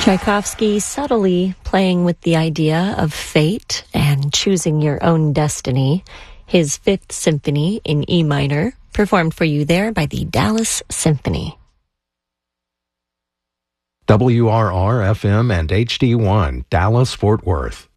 Tchaikovsky subtly playing with the idea of fate and choosing your own destiny. His Fifth Symphony in E minor, performed for you there by the Dallas Symphony. WRR-FM and HD1, Dallas, Fort Worth.